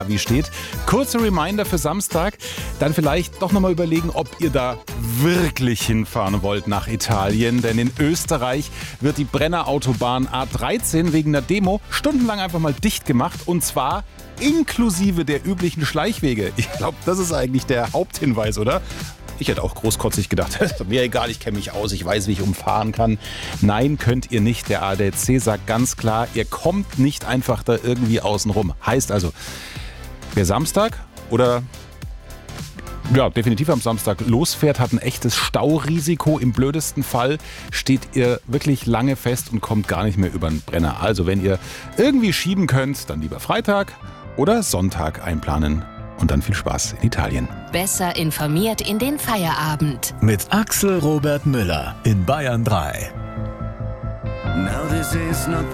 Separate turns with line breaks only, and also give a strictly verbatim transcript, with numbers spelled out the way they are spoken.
Wie steht. Kurzer Reminder für Samstag, dann vielleicht doch nochmal überlegen, ob ihr da wirklich hinfahren wollt nach Italien, denn in Österreich wird die Brennerautobahn A dreizehn wegen einer Demo stundenlang einfach mal dicht gemacht und zwar inklusive der üblichen Schleichwege. Ich glaube, das ist eigentlich der Haupthinweis, oder? Ich hätte auch großkotzig gedacht, mir egal, ich kenne mich aus, ich weiß, wie ich umfahren kann. Nein, könnt ihr nicht. Der A D A C sagt ganz klar, ihr kommt nicht einfach da irgendwie außen rum. Heißt also, wer Samstag oder ja, definitiv am Samstag losfährt, hat ein echtes Staurisiko. Im blödesten Fall steht ihr wirklich lange fest und kommt gar nicht mehr über den Brenner. Also wenn ihr irgendwie schieben könnt, dann lieber Freitag oder Sonntag einplanen. Und dann viel Spaß in Italien.
Besser informiert in den Feierabend.
Mit Axel Robert Müller in Bayern drei.
Now this is not